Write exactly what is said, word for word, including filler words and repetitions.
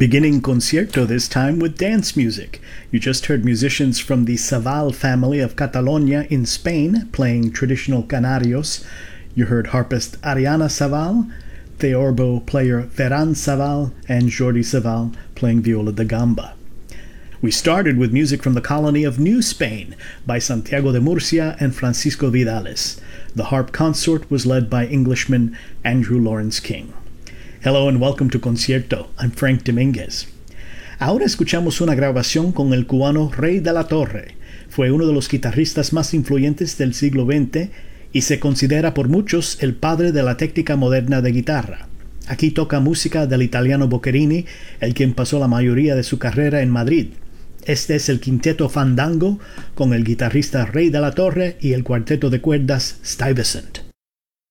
Beginning concierto this time with dance music. You just heard musicians from the Saval family of Catalonia in Spain playing traditional canarios. You heard harpist Ariana Saval, theorbo player Ferran Saval, and Jordi Saval playing viola da gamba. We started with music from the colony of New Spain by Santiago de Murcia and Francisco Vidales. The harp consort was led by Englishman Andrew Lawrence King. Hello and welcome to Concierto. I'm Frank Dominguez. Ahora escuchamos una grabación con el cubano Rey de la Torre. Fue uno de los guitarristas más influyentes del siglo veinte y se considera por muchos el padre de la técnica moderna de guitarra. Aquí toca música del italiano Boccherini, el quien pasó la mayoría de su carrera en Madrid. Este es el quinteto Fandango con el guitarrista Rey de la Torre y el cuarteto de cuerdas Stuyvesant.